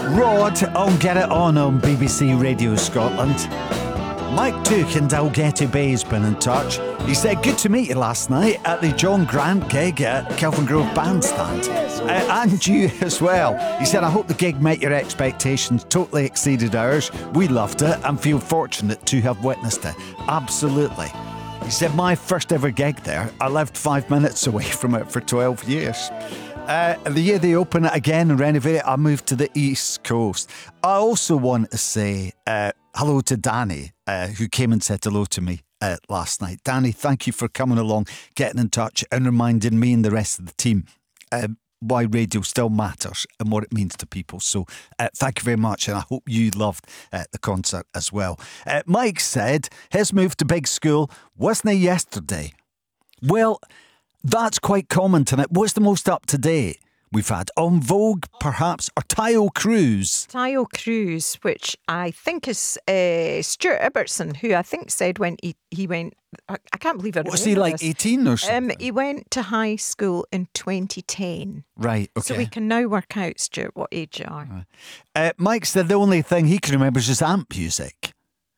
Rod on Get It On BBC Radio Scotland. Mike Took in Dalgety Bay's been in touch. He said, good to meet you last night at the John Grant gig at Kelvin Grove Bandstand. And you as well. He said, I hope the gig met your expectations, totally exceeded ours. We loved it and feel fortunate to have witnessed it. Absolutely. He said, my first ever gig there, I lived 5 minutes away from it for 12 years. The year they open it again and renovate it, I moved to the East Coast. I also want to say hello to Danny, who came and said hello to me last night. Danny, thank you for coming along, getting in touch and reminding me and the rest of the team why radio still matters and what it means to people. So thank you very much, and I hope you loved the concert as well. Mike said his move to big school wasn't yesterday. Well, that's quite common tonight. What's the most up to date we've had? On Vogue, perhaps, or Tayo Cruz? Tayo Cruz, which I think is Stuart Ibbotson, who I think said when he went, I can't believe it. Was he like 18 or something? He went to high school in 2010. Right, okay. So we can now work out, Stuart, what age you are. Mike said the only thing he can remember is just amp music.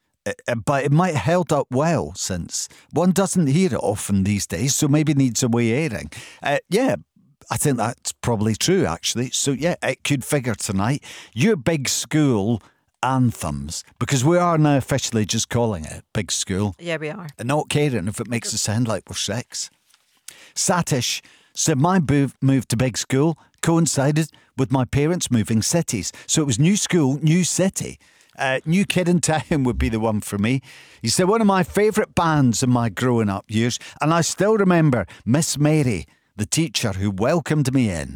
But it might have held up well since one doesn't hear it often these days, so maybe needs a re-airing. Yeah, I think that's probably true, actually. So, yeah, it could figure tonight. Your big school anthems, because we are now officially just calling it big school. Yeah, we are. And not caring if it makes it sound like we're six. Satish said my move to big school coincided with my parents moving cities. So it was new school, new city. New Kid in Town would be the one for me. He said one of my favourite bands in my growing up years, and I still remember Miss Mary, the teacher who welcomed me in.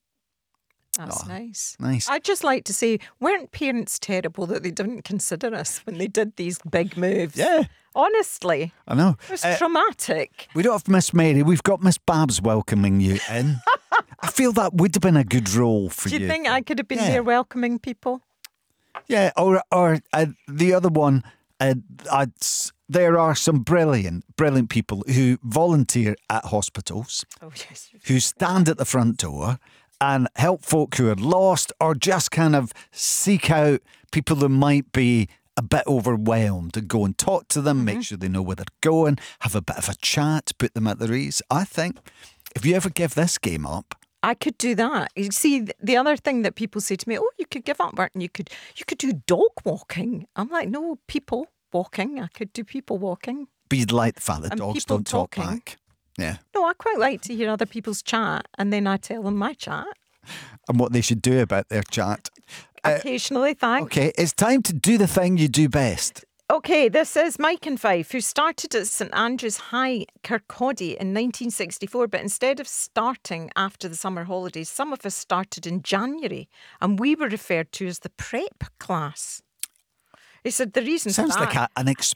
That's nice. Nice. I'd just like to say, weren't parents terrible that they didn't consider us when they did these big moves? Yeah. Honestly. I know. It was traumatic. We don't have Miss Mary. We've got Miss Babs welcoming you in. I feel that would have been a good role for you. Do you think I could have been there welcoming people? Yeah, or the other one, there are some brilliant people who volunteer at hospitals, who stand at the front door and help folk who are lost or just kind of seek out people who might be a bit overwhelmed and go and talk to them, make sure they know where they're going, have a bit of a chat, put them at their ease. I think if you ever give this game up, I could do that. You see, the other thing that people say to me, oh, you could give up work and you could do dog walking. I'm like, no, people walking. I could do people walking. But you'd like the fact that and dogs don't talk talking. back. Yeah. No, I quite like to hear other people's chat and then I tell them my chat. And what they should do about their chat. Occasionally, thanks. Okay, it's time to do the thing you do best. Okay, this is Mike and Fife, who started at St Andrews High, Kirkcaldy in 1964, but instead of starting after the summer holidays, some of us started in January, and we were referred to as the prep class. He said the reason Sounds for that... like an